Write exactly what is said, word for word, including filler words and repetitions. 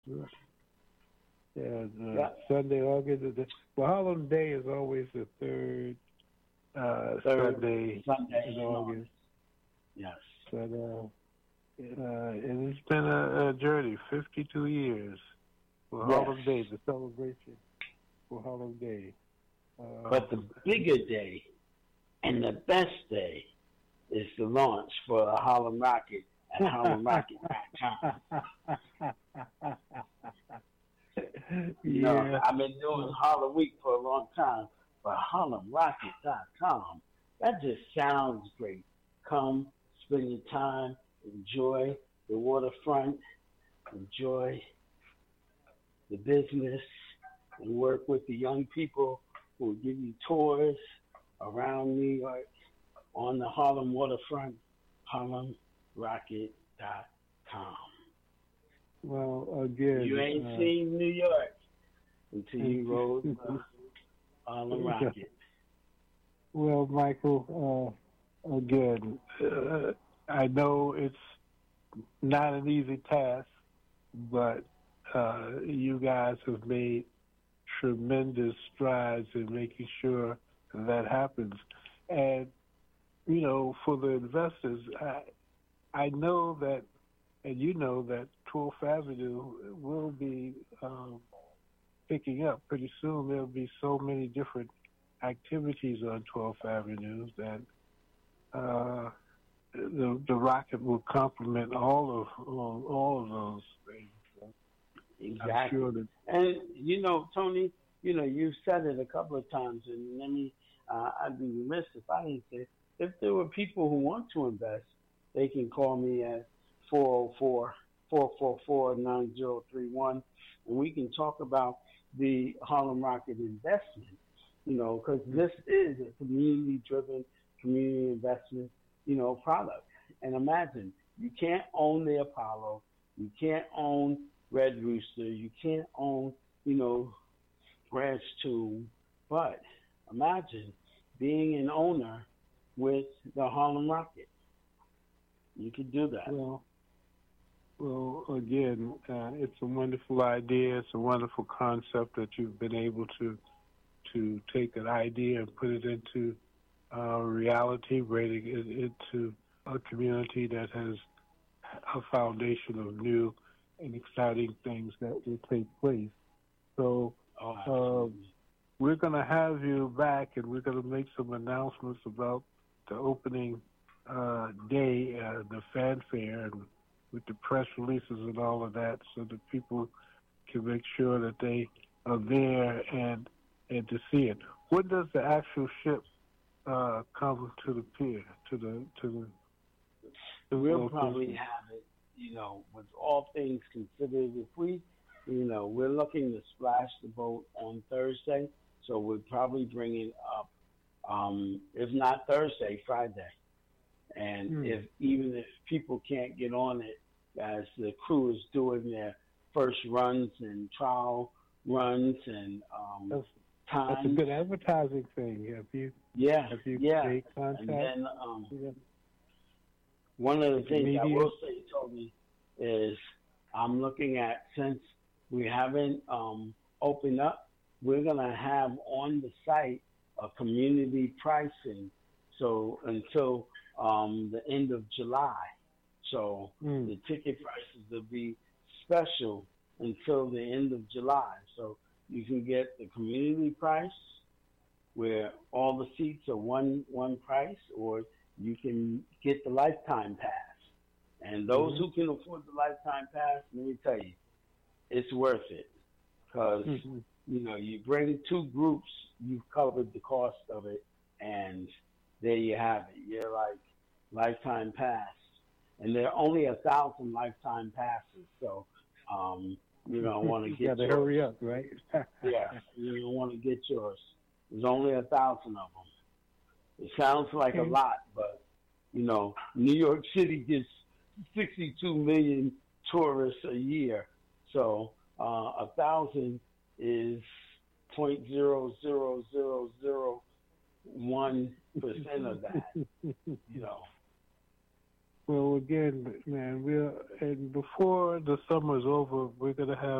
Yeah, the Yeah, Sunday, August. The, well, Harlem Day is always the third uh, third Sunday Sunday in in August. August. Yes, But uh, uh, and it's been a, a journey, fifty-two years for yes. Harlem Day, the celebration for Harlem Day. But Um, the bigger day and the best day is the launch for the Harlem Rocket at harlem rocket dot com. You know, yeah. I've been doing Harlem Week for a long time, but harlem rocket dot com, that just sounds great. Come, spend your time, enjoy the waterfront, enjoy the business, and work with the young people who will give you tours around New York on the Harlem waterfront, harlem rocket dot com. Well, You again, ain't uh, seen New York until you rode the Harlem Rocket. well, Michael, uh, again, uh, I know it's not an easy task, but uh, you guys have made tremendous strides in making sure that happens. And, you know, for the investors, I, I know that, and you know that twelfth Avenue will be um, picking up pretty soon. There'll be so many different activities on twelfth Avenue that uh, the the rocket will complement all of all, all of those things. So I'm Exactly. sure that. And, you know, Tony, you know, you've said it a couple of times, and let me, uh, I'd be remiss if I didn't say, if there were people who want to invest, they can call me at four oh four, four four four, nine oh three one, and we can talk about the Harlem Rocket investment, you know, because this is a community driven, community investment, you know, product. And imagine, you can't own the Apollo, you can't own Red Rooster, you can't own, you know, Branch Two, but imagine being an owner with the Harlem Rocket. You could do that. Well, well, again, uh, it's a wonderful idea. It's a wonderful concept that you've been able to to take an idea and put it into uh, reality, bringing it into a community that has a foundation of new and exciting things that will take place. So Oh, uh, absolutely. we're going to have you back, and we're going to make some announcements about the opening uh, day, uh, the fanfare, and with the press releases and all of that, so that people can make sure that they are there and and to see it. When does the actual ship uh, come to the pier, to the to the, to the We'll probably location? have it, you know, with all things considered. If we, you know, we're looking to splash the boat on Thursday, so we'll probably bring it up, um, if not Thursday, Friday. And Hmm. if even if people can't get on it, as the crew is doing their first runs and trial runs and um, That's that's a times, good advertising thing. Have you yeah, have you yeah. made And contact then um, with one of the the things I media? will say, Tony, is I'm looking at, since we haven't um, opened up, we're gonna have on the site a community pricing. So until um, the end of July, so Hmm. the ticket prices will be special until the end of July. So you can get the community price where all the seats are one one price, or you can get the lifetime pass. And those Mm-hmm. who can afford the lifetime pass, let me tell you, it's worth it because Mm-hmm. you know you bring two groups, you've covered the cost of it, and there you have it. You're like lifetime pass, and there are only a thousand lifetime passes, so um, you're gonna want to You get got to yours. hurry up, right? Yeah, you're gonna want to get yours. There's only a thousand of them. It sounds like a Okay. lot, but you know, New York City gets sixty-two million tourists a year, so uh, a thousand is point zero zero zero zero one percent of that. You know, Well, again, man, we're and before the summer's over, we're gonna have